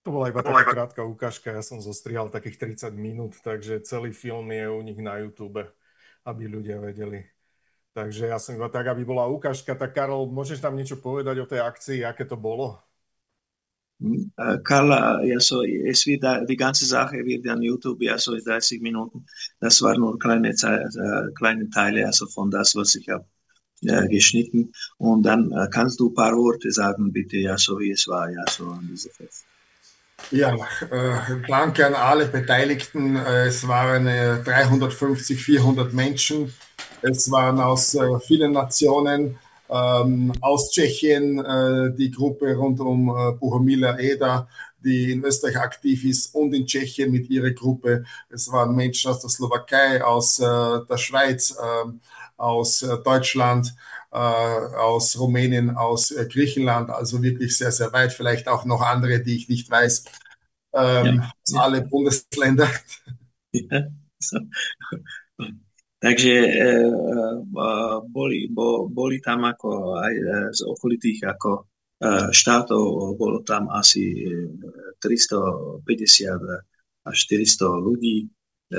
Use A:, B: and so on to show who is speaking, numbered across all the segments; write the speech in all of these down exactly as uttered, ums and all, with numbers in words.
A: To bola iba taká krátka ukážka, ja som zostrihal takých tridsať minút, takže celý film je u nich na YouTube, aby ľudia vedeli. Takže ja som iba tak, aby bola ukážka. Tak Karol, môžeš nám niečo povedať o tej akcii, aké to bolo?
B: Äh, Karl, äh, also es wird da, die ganze Sache wird an YouTube, also in dreißig Minuten. Das waren nur kleine, Ze- äh, kleine Teile, also von das, was ich habe äh, geschnitten. Und dann äh, kannst du ein paar Worte sagen, bitte, ja, so wie es war, ja, so an diese Fest.
A: Ja, äh, danke an alle Beteiligten. Äh, es waren äh, dreihundertfünfzig, vierhundert Menschen. Es waren aus äh, vielen Nationen, ähm, aus Tschechien, äh, die Gruppe rund um äh, Bohumila Eda, die in Österreich aktiv ist, und in Tschechien mit ihrer Gruppe. Es waren Menschen aus der Slowakei, aus äh, der Schweiz, äh, aus äh, Deutschland, äh, aus Rumänien, aus äh, Griechenland, also wirklich sehr, sehr weit. Vielleicht auch noch andere, die ich nicht weiß,
B: Ja,
A: ähm, aus
B: ja,
A: alle Bundesländer.
B: ja. So. Takže e, e, boli, bo, boli tam ako aj e, z okolitých ako e, štátov, bolo tam asi e, tristopäťdesiat až štyristo ľudí. E,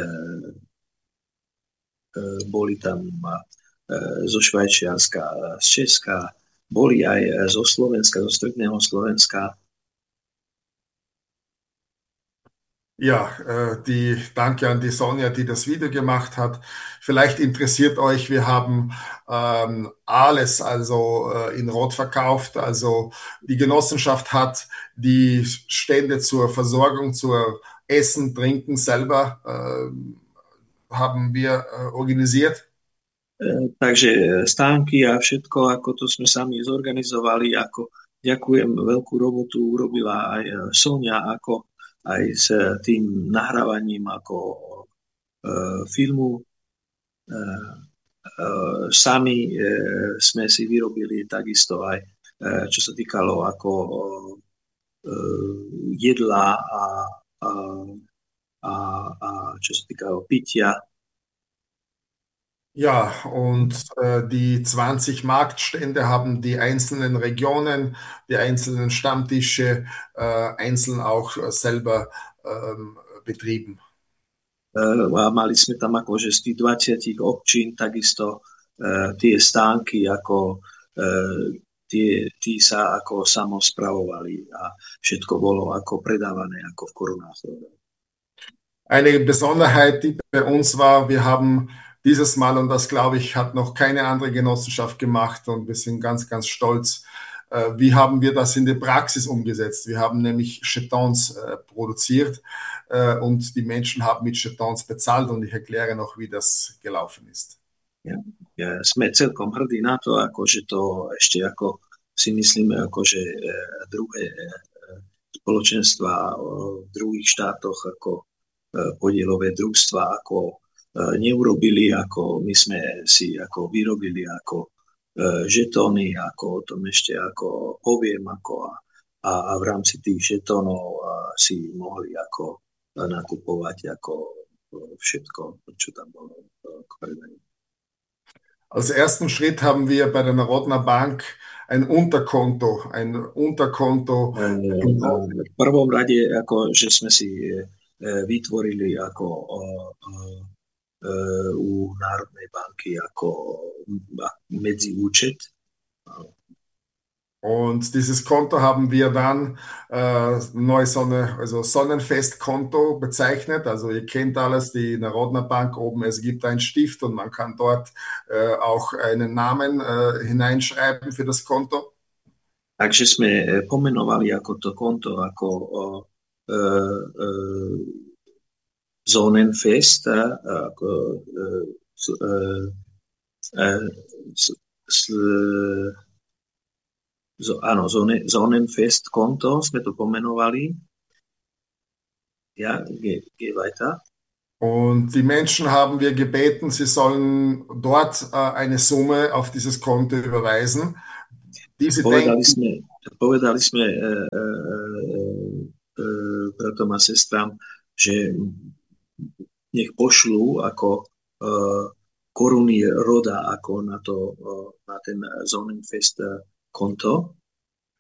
B: e, boli tam e, zo Švajčiarska, z Česka, boli aj zo Slovenska, zo stredného Slovenska.
A: Ja, äh, die, danke an die Sonja, die das Video gemacht hat. Vielleicht interessiert euch, wir haben ähm, alles also äh, in Rot verkauft. Also die Genossenschaft hat die Stände zur Versorgung, zur Essen, Trinken selber äh, haben wir äh, organisiert.
B: E, takže stánky a všetko, ako to sme sami zorganizovali, ako ďakujem, veľkú robotu urobila aj Sonia, ako aj s tým nahrávaním ako e, filmu. E, e, sami e, sme si vyrobili takisto aj, e, čo sa týkalo ako e, jedla a, a, a, a čo sa týkalo pitia.
A: Ja, und äh, die zwanzig Marktstände haben die einzelnen Regionen, die einzelnen Stammtische äh, einzeln auch äh, selber ähm, betrieben.
B: A mali sme tam akože z tých dvadsať občín takisto uh, tie stánky ako uh, tie, tí sa ako samospravovali a všetko bolo ako predávané ako v korunách.
A: Eine Besonderheit, die bei uns war, wir haben dieses Mal, und das glaube ich, hat noch keine andere Genossenschaft gemacht, und wir sind ganz, ganz stolz, äh, wie haben wir das in die Praxis umgesetzt. Wir haben nämlich Jetons äh, produziert äh, und die Menschen haben mit Jetons bezahlt, und ich erkläre noch, wie das gelaufen ist.
B: Ja, ja, sme celkom hrdí na to, ako, že to ešte ako si myslíme, ako, že e, druhé e, spoločenstva v druhých štátoch ako e, podielové družstva ako e, neurobili, ako my sme si ako vyrobili ako e, žetóny, ako o tom ešte ako poviem, ako a, a v rámci tých žetónov a, si mohli ako nakupovať ako všetko, čo tam bolo k predaniu.
A: Als ersten Schritt haben wir bei der Narodna Bank ein Unterkonto, ein Unterkonto.
B: V prvom rade, ako, že sme si vytvorili ako u Národnej banky ako medziúčet.
A: Und dieses Konto haben wir dann äh, neu Sonne, also Sonnenfestkonto bezeichnet. Also ihr kennt alles, die Narodna Bank oben, es gibt einen Stift und man kann dort äh, auch einen Namen äh, hineinschreiben für das Konto.
B: Takže sme pomenovali ako to konto ako uh, uh, Sonnenfest, ako uh, uh, uh, s, s, So, áno, Sonnenfest Konto sme to pomenovali. Ja, geh, geh weiter.
A: Und die Menschen haben wir gebeten, sie sollen dort äh, eine Summe auf dieses Konto überweisen. Diese
B: povedali,
A: denken,
B: sme, povedali sme e, e, e, bratom a sestram, že nech pošlú ako e, koruny roda ako na, to, na ten Sonnenfest konto.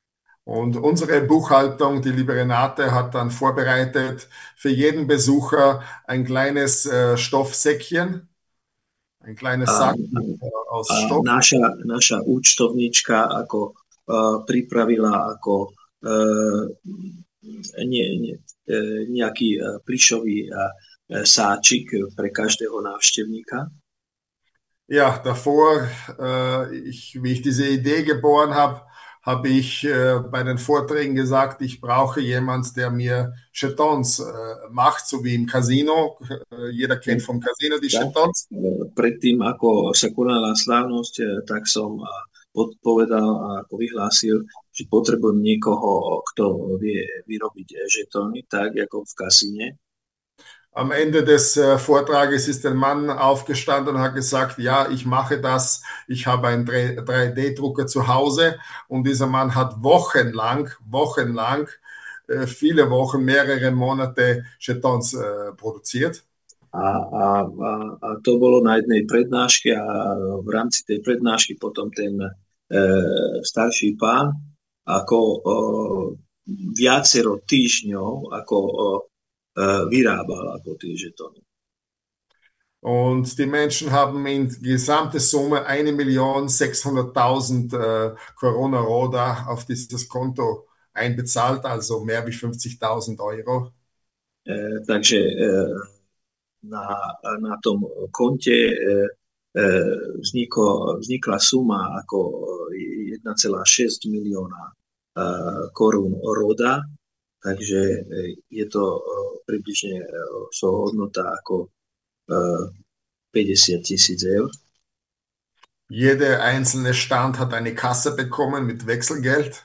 A: Und unsere Buchhaltung, die liebe Renate, hat dann vorbereitet für jeden Besucher ein kleines äh, Stoffsäckchen, ein kleines
B: A,
A: Sack äh, aus
B: a
A: Stoff.
B: naša, naša účtovníčka ako uh, pripravila ako uh, nie, nie, nejaký uh, plišový uh, sáčik pre každého návštevníka.
A: Ja, davor, äh, ich, wie ich diese Idee geboren habe, habe ich äh, bei den Vorträgen gesagt, ich brauche jemand, der mir Jetons äh, macht, so wie im Casino. Äh, jeder kennt vom Casino die
B: Tak,
A: Jetons.
B: predtým, ako sa konala slávnosť, tak som povedal a ako vyhlásil, že potrebujem niekoho, kto vie vyrobiť žetóny, tak ako v kasíne.
A: Am Ende des äh, Vortrages ist ein Mann aufgestanden und hat gesagt, ja, ich mache das, ich habe einen drei D-Drucker zu Hause, und dieser Mann hat wochenlang, wochenlang, äh, viele Wochen, mehrere Monate Jetons äh, produziert.
B: A, a, a, a to bolo na jednej prednáške a v rámci tej prednášky potom ten e, starší pán ako o, viacero týždňov ako o, vyrábal ako tie žetóny.
A: Und die Menschen haben in gesamte Summe eine Million sechshunderttausend äh, Corona-Roda auf dieses Konto einbezahlt, also mehr wie fünfzigtausend Euro.
B: E, takže e, na, na tom konte e, e, vzniklo, vznikla suma ako jeden celá šesť milióna e, korún roda, takže je to približne so hodnota ako päťdesiat tisíc eur.
A: Jeder einzelne Stand hat eine Kasse bekommen mit Wechselgeld.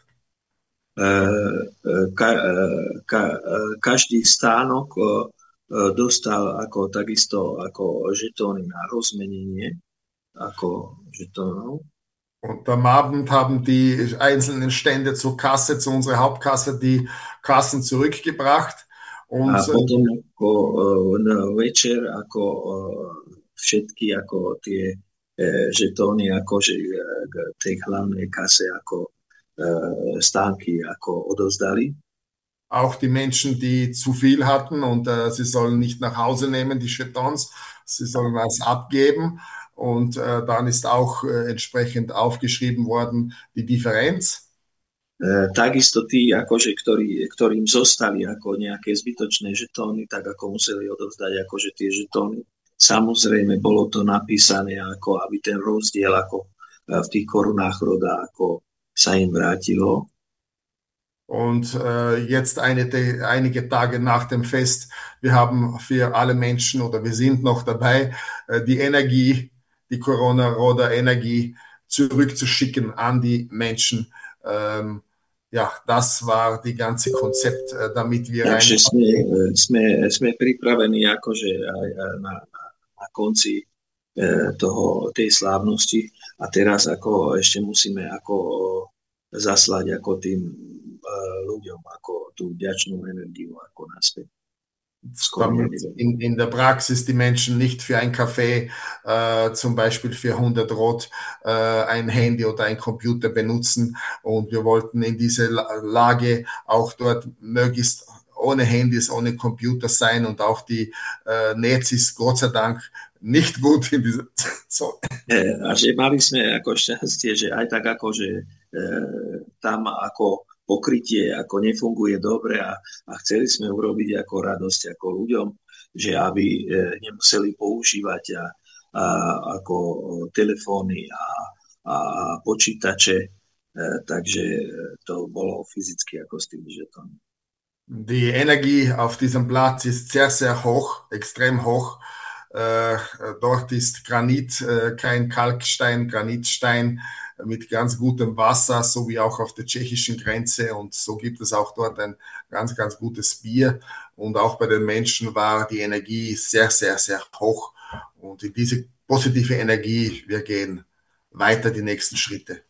B: Ka, ka, každý stánok dostal ako takisto ako žetóny na rozmenenie, ako žetónov.
A: Und am Abend haben die einzelnen Stände zur Kasse, zu unserer Hauptkasse, die Kassen zurückgebracht. Und
B: a potom ako uh, večer ako uh, všetky ako tie uh, žetóny akože uh, k tej hlavnej kase ako uh, stánky ako odozdali.
A: Auch die Menschen, die zu viel hatten und uh, sie sollen nicht nach Hause nehmen, die Jetons, sie sollen was abgeben. Und äh, dann ist auch äh, entsprechend aufgeschrieben worden die Differenz.
B: E, takisto tí, akože, ktorí, ktorým zostali ako nejaké zbytočné žetóny, tak ako museli odovzdať akože tie žetóny. Samozrejme, bolo to napísané, ako aby ten rozdiel ako v tých korunách roda ako sa im vrátilo.
A: Und äh, jetzt eine, de, einige Tage nach dem Fest, wir haben für alle Menschen, oder wir sind noch dabei, äh, die Energie, die Corona-Roda-Energie zurückzuschicken an die Menschen. Ähm, ja, das war die ganze Konzept, äh, damit wir...
B: Takže sme, sme, sme pripravení akože aj na, na konci e, toho, tej slávnosti, a teraz ako ešte musíme ako zaslať ako tým ľuďom ako tú vďačnú energiu ako naspäť.
A: Damit in, in der Praxis die Menschen nicht für ein Kaffee, äh, zum Beispiel für hundert Rot, äh, ein Handy oder ein Computer benutzen. Und wir wollten in dieser Lage auch dort möglichst ohne Handys, ohne Computer sein, und auch die äh, Netz ist Gott sei Dank nicht gut in dieser Zeit.
B: A že mali sme ako šťastie, že aj tak ako, že e, tam ako pokrytie ako nefunguje dobre, a, a chceli sme urobiť ako radosť ako ľuďom, že aby e, nemuseli používať a, a, ako telefóny a, a počítače, e, takže to bolo fyzicky ako s tými žetónmi.
A: Die Energie auf diesem Platz ist sehr, sehr hoch, extrem hoch. Äh, dort ist Granit, äh, kein Kalkstein, Granitstein mit ganz gutem Wasser, so wie auch auf der tschechischen Grenze, und so gibt es auch dort ein ganz, ganz gutes Bier, und auch bei den Menschen war die Energie sehr, sehr, sehr hoch, und in diese positive Energie, wir gehen weiter die nächsten Schritte.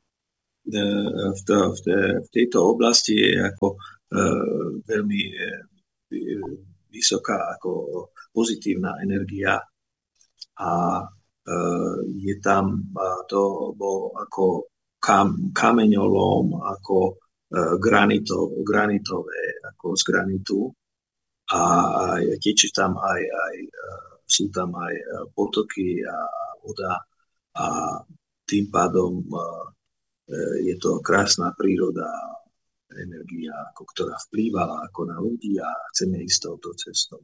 B: V, to, v, te, v tejto oblasti je ako uh, veľmi uh, vysoká ako pozitívna energia, a uh, je tam, uh, to bol ako kam, kameňolom, ako granito, granitové, ako z granitu. A teče tam aj, aj, sú tam aj potoky a voda a tým pádom je to krásna príroda, energia, ako, ktorá vplývala ako na ľudí a chceme ísť touto cestou.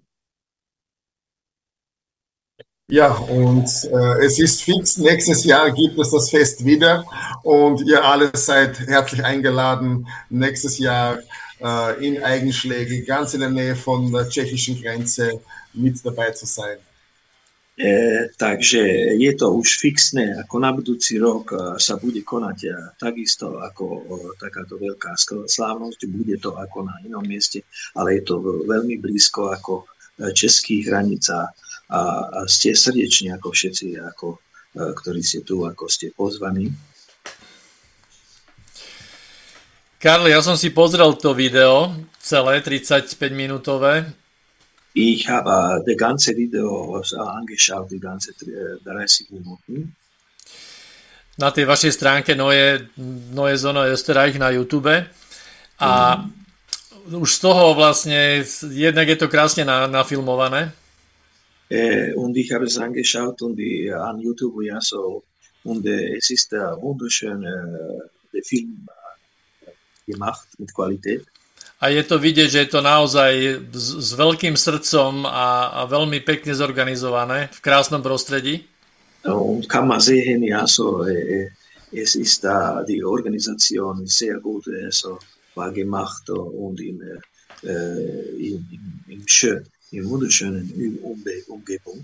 A: Ja, und äh, es ist fix, nächstes Jahr gibt es das Fest wieder und ihr alle seid herzlich eingeladen, nächstes Jahr äh, in Eigenschläge, ganz in der Nähe von der tschechischen Grenze mit dabei zu sein.
B: E, takže je to už fixné, ako na budúci rok sa bude konať takisto ako takáto veľká slávnosť, bude to ako na inom mieste, ale je to veľmi blízko ako českých hraníc a, a ste srdečne ako všetci, ako, ktorí ste tu, ako ste pozvaní.
C: Karl, ja som si pozrel to video, celé tridsaťpäť minútové.
B: Ich habe das ganze Video angeschaut, die ganze dreißig Minuten.
C: Na tej vašej stránke Neue, Neue Sonne Österreich na YouTube. A mm. už z toho vlastne, jednak je to krásne na, nafilmované.
B: Äh, und ich habe es angeschaut und die, an YouTube, ja so, und äh, es ist äh, wunderschön, äh, der Film äh, gemacht mit Qualität.
C: A je to vidieť, že je to naozaj s, s veľkým srdcom a, a veľmi pekne zorganizované v krásnom prostredí.
B: Und kann man sehen, ja, so, äh, es ist da die Organisation sehr gut, äh, so, war gemacht und in, äh, in, in, in, schön, in wunderschönen Umbe- Umgebung.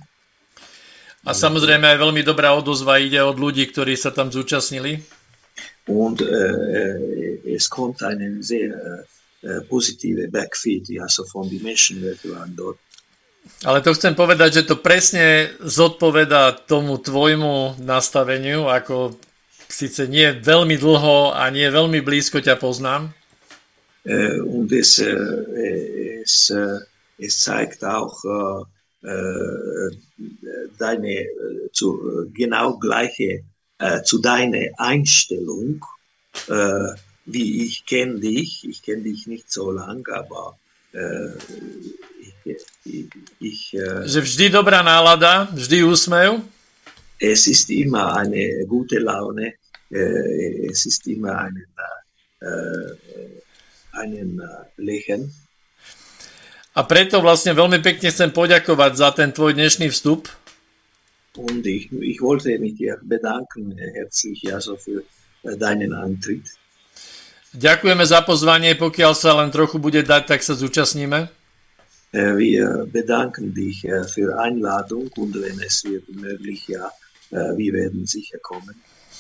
C: A samozrejme aj veľmi dobrá odozva ide od ľudí, ktorí sa tam zúčastnili.
B: Und äh, es kommt einen sehr äh, positíve backfeed, ja so von die Menschen, die waren dort.
C: Ale to chcem povedať, že to presne zodpovedá tomu tvojmu nastaveniu, ako síce nie veľmi dlho a nie veľmi blízko ťa poznám.
B: Uh, und es, uh, es, uh, es zeigt auch uh, uh, deine uh, zu, uh, genau gleiche uh, zu deiner Einstellung, uh, wie ich kenne dich, ich kenne dich nicht so lang, aber äh, ich, ich, ich äh,
C: že vždy dobrá nálada, vždy úsmev.
B: Es ist immer eine gute Laune, äh, es ist immer einen, äh, einen äh, Lächeln.
C: A preto vlastne veľmi pekne chcem poďakovať za ten tvoj dnešný vstup.
B: Und ich, ich wollte mich dir bedanken herzlich also für äh, deinen Antritt.
C: Ďakujeme za pozvanie, pokiaľ sa len trochu bude dať, tak sa zúčastníme.
B: Wir bedanken dich für Einladung und wenn es wird möglich, ja, wir werden sicher kommen.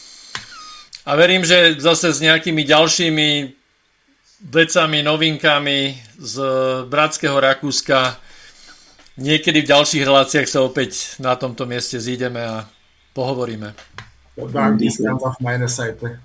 C: A verím, že zase s nejakými ďalšími vecami, novinkami z bratského Rakúska niekedy v ďalších reláciách sa opäť na tomto mieste zídeme a pohovoríme.
A: Danke sehr auf meiner Seite.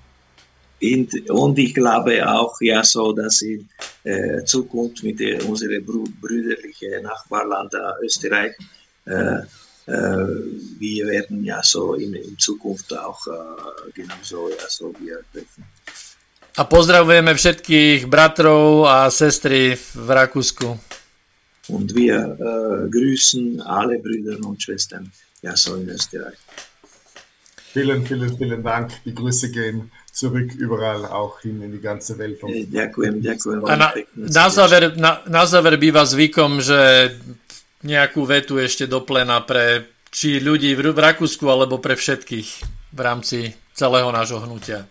B: Und ich glaube auch, ja, so, dass in äh, Zukunft mit äh, unserem brü- brüderlichen Nachbarland äh, Österreich, äh, äh, wir werden ja so in, in Zukunft auch äh, genauso, ja, so wir treffen.
C: A pozdravujeme všetkých bratrov a sestry v Rakúsku.
B: Und wir äh, grüßen alle Brüder und Schwestern, ja, so in Österreich.
A: Vielen, vielen, vielen Dank. Die Grüße gehen zurück überall, auch hin in die ganze Welt.
B: Ďakujem, ďakujem.
C: A na, na, záver, na, na záver býva zvykom, že nejakú vetu ešte do plena pre či ľudí v, v Rakúsku, alebo pre všetkých v rámci celého nášho hnutia.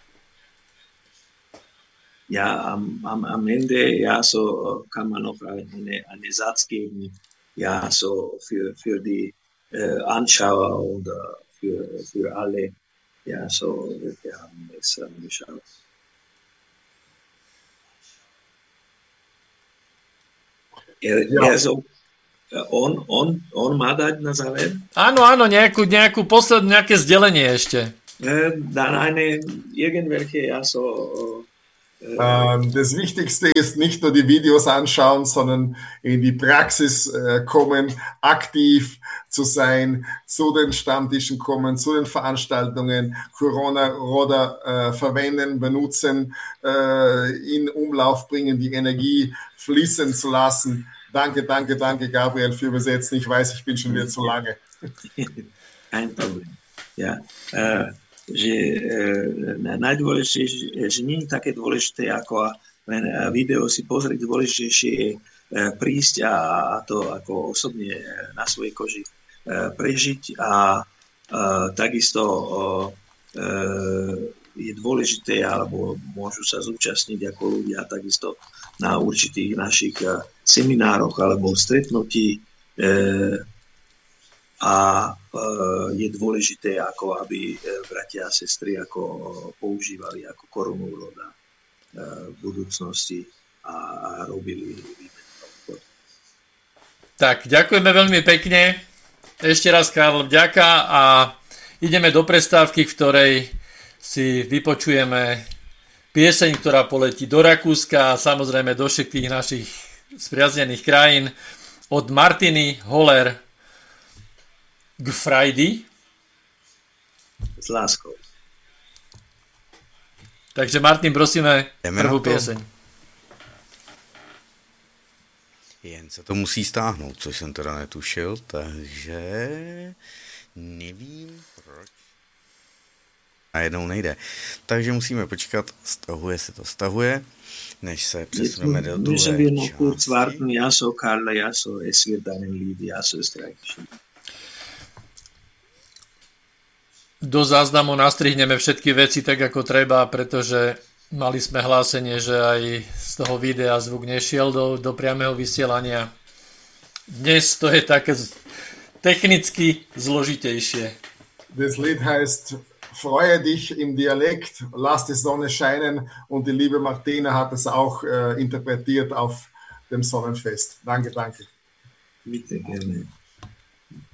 B: Ja, am, am, am Ende, ja, so kann man noch eine, eine Satz geben, ja, so für, für die äh, Anschauer und äh, Für, für alle, ja, so, wir haben es angeschaut. Er, ja. Also, on, on, on má dať na záver?
C: Áno, áno, nejakú, nejakú poslednú, nejaké zdelenie ešte.
B: Dann eine, irgendwelche, ja, so,
A: Ähm, das Wichtigste ist nicht nur die Videos anschauen, sondern in die Praxis äh, kommen, aktiv zu sein, zu den Stammtischen kommen, zu den Veranstaltungen, Corona-Roder äh, verwenden, benutzen, äh, in Umlauf bringen, die Energie fließen zu lassen. Danke, danke, danke, Gabriel, für Übersetzen. Ich weiß, ich bin schon wieder zu lange.
B: Kein Problem. Ja, uh, že uh, najdôležitejšie, že nie je také dôležité ako len video si pozrieť, dôležitejšie je uh, prísť a, a to ako osobne na svojej koži uh, prežiť a uh, takisto uh, uh, je dôležité, alebo môžu sa zúčastniť ako ľudia takisto na určitých našich uh, seminároch alebo stretnutí uh, a je dôležité, ako aby bratia a sestry ako používali ako korunu roda v budúcnosti a robili výmenu.
C: Tak, ďakujeme veľmi pekne. Ešte raz, Karl, vďaka a ideme do prestávky, v ktorej si vypočujeme pieseň, ktorá poletí do Rakúska a samozrejme do všetkých našich spriaznených krajín od Martiny Holler Gfrajdy.
B: S láskou.
C: Takže Martin, prosíme,
D: jdeme
C: prvú pieseň.
D: Jen se to musí stáhnout, což jsem teda netušil, takže nevím proč. A jednou nejde. Takže musíme počkat, stahuje se to, stahuje, než se přesuneme do druhé části.
C: Do záznamu nastrihneme všetky veci tak, ako treba, pretože mali sme hlásenie, že aj z toho videa zvuk nešiel do, do priameho vysielania. Dnes to je také technicky zložitejšie.
A: Das Lied heißt Freue dich im Dialekt, lass die Sonne scheinen und die liebe Martina hat es auch äh, interpretiert auf dem Sonnenfest. Danke, danke.
B: Bitte gerne.